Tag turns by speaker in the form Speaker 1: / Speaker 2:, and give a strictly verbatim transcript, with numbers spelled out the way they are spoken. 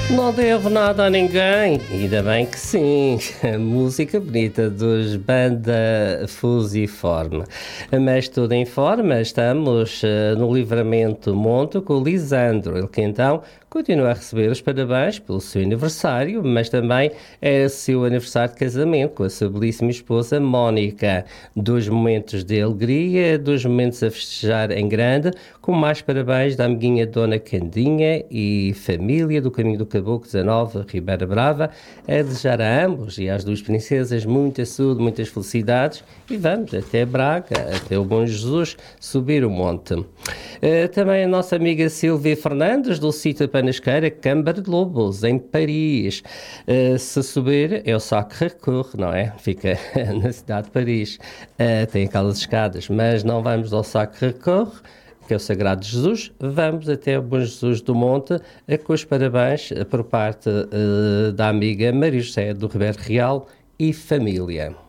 Speaker 1: Não devo nada a ninguém, ainda bem que sim. Música bonita dos Banda Fusiforme. Mas tudo em forma, estamos uh, no Livramento Monte com o Lisandro, ele que então continua a receber os parabéns pelo seu aniversário, mas também é o seu aniversário de casamento com a sua belíssima esposa Mónica. Dois momentos de alegria, dois momentos a festejar em grande, com mais parabéns da amiguinha Dona Candinha e família do Caminho do Caboclo dezanove, Ribeira Brava, a desejar a ambos e às duas princesas muita saúde, muitas felicidades e vamos até Braga, até o Bom Jesus, subir o monte. Uh, também a nossa amiga Silvia Fernandes, do sítio Panasqueira, Câmara de Lobos, em Paris. Uh, se subir é o Sacré-Cœur, não é? Fica na cidade de Paris. Uh, tem aquelas escadas, mas não vamos ao Sacré-Cœur, que é o Sagrado de Jesus. Vamos até o Bom Jesus do Monte, uh, com os parabéns uh, por parte uh, da amiga Maria José do Ribeiro Real e família.